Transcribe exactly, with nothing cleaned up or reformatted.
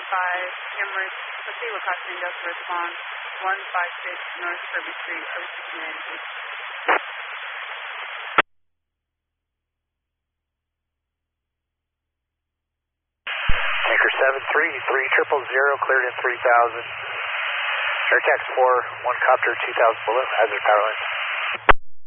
five, cameras, proceed with caution and to respond, one five six North Kirby Street, oh six United States. Anchor seven three, three triple zero, cleared in three thousand. Air tax four, one copter, two thousand below, hazard power line.